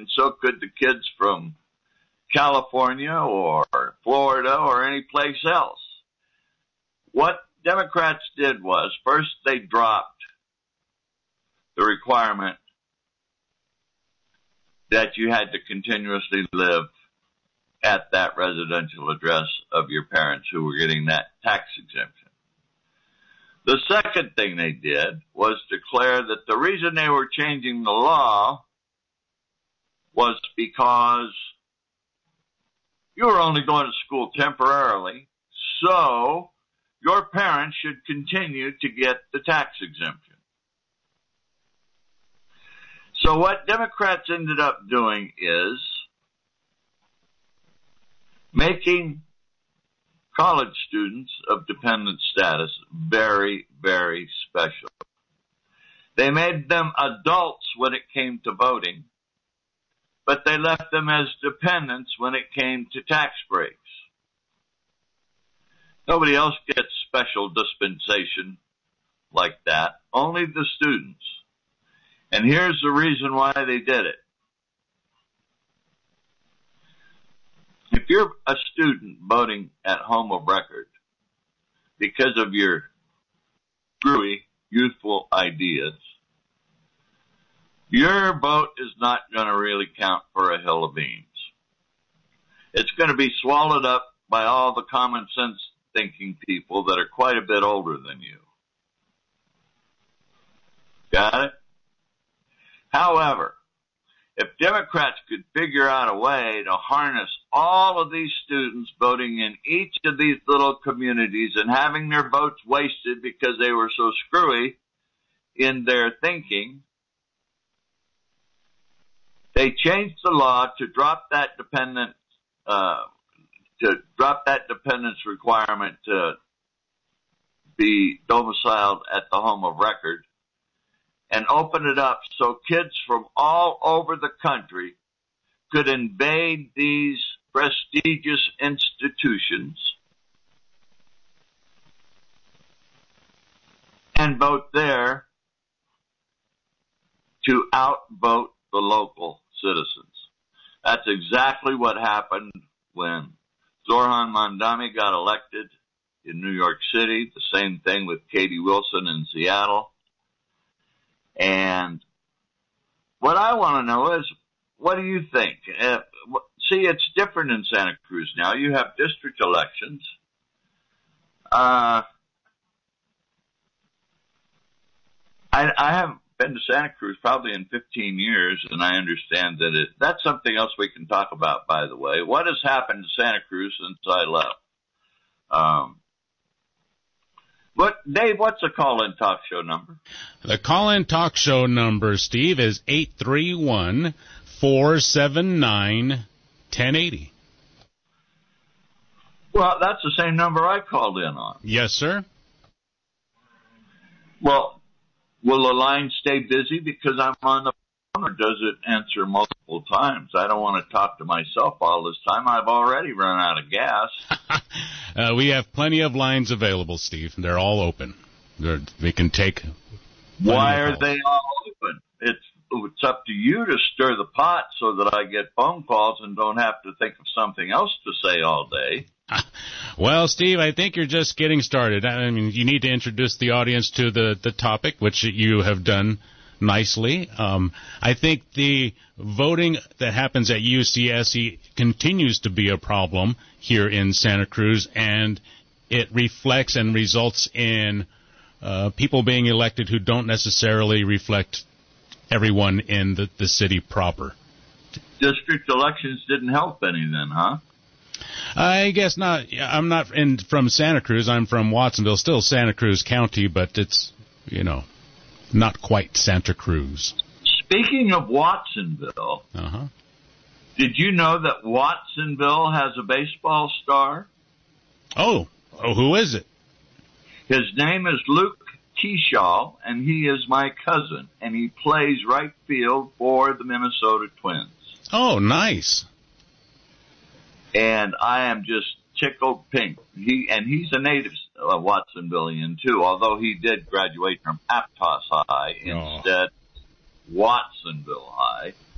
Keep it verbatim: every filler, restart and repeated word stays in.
and so could the kids from California or Florida or any place else. What Democrats did was, first they dropped the requirement that you had to continuously live at that residential address of your parents who were getting that tax exemption. The second thing they did was declare that the reason they were changing the law was because you were only going to school temporarily, so your parents should continue to get the tax exemption. So what Democrats ended up doing is making college students of dependent status very, very special. They made them adults when it came to voting, but they left them as dependents when it came to tax breaks. Nobody else gets special dispensation like that, only the students. And here's the reason why they did it. If you're a student voting at home of record because of your screwy, youthful ideas, your vote is not going to really count for a hill of beans. It's going to be swallowed up by all the common sense thinking people that are quite a bit older than you. Got it? However, if Democrats could figure out a way to harness all of these students voting in each of these little communities and having their votes wasted because they were so screwy in their thinking, they changed the law to drop that dependent, uh, to drop that dependence requirement to be domiciled at the home of record, and open it up so kids from all over the country could invade these prestigious institutions and vote there to outvote the local citizens. That's exactly what happened when Zoran Mondani got elected in New York City. The same thing with Katie Wilson in Seattle. And what I want to know is, what do you think? Uh, see, it's different in Santa Cruz now. You have district elections. Uh, I, I haven't been to Santa Cruz probably in fifteen years, and I understand that it, that's something else we can talk about, by the way. What has happened to Santa Cruz since I left? Um, What, Dave, what's the call-in talk show number? The call-in talk show number, Steve, is eight three one, four seven nine, one zero eight zero. Well, that's the same number I called in on. Yes, sir. Well, will the line stay busy because I'm on the phone, or does it answer multiple times? I don't want to talk to myself all this time. I've already run out of gas. Uh, we have plenty of lines available, Steve. They're all open. They're, we can take. Why are they all open? It's it's up to you to stir the pot so that I get phone calls and don't have to think of something else to say all day. Well, Steve, I think you're just getting started. I mean, you need to introduce the audience to the, the topic, which you have done nicely. Um, I think the voting that happens at U C S C continues to be a problem here in Santa Cruz, and it reflects and results in uh, people being elected who don't necessarily reflect everyone in the, the city proper. District elections didn't help any then, huh? I guess not. I'm not in, from Santa Cruz. I'm from Watsonville, still Santa Cruz County, but it's, you know, not quite Santa Cruz. Speaking of Watsonville, uh-huh. Did you know that Watsonville has a baseball star? Oh, oh, who is it? His name is Luke Kershaw, and he is my cousin, and he plays right field for the Minnesota Twins. Oh, nice. And I am just tickled pink. He and he's a native uh, Watsonvillian too, although he did graduate from Aptos High instead, oh. Watsonville High.